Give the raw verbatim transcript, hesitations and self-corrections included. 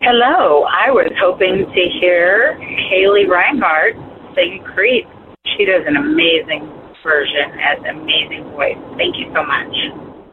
Hello. I was hoping to hear Kaylee Reinhardt sing Creep. She does an amazing version, has an amazing voice. Thank you so much.